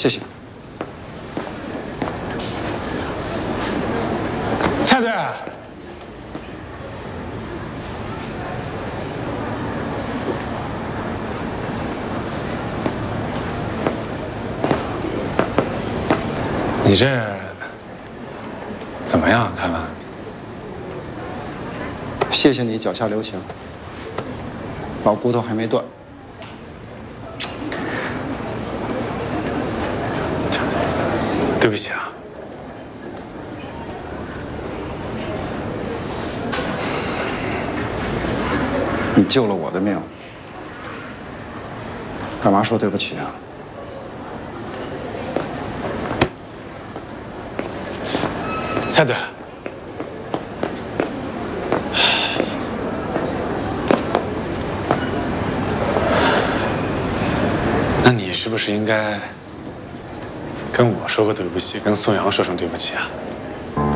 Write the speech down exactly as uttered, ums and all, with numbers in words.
谢谢。 蔡队，你这怎么样，凯文？ 谢谢你脚下留情，老骨头还没断。 对不起啊。 你救了我的命，干嘛说对不起啊？ 蔡队，那你是不是应该跟我说个对不起，跟宋阳说声对不起啊？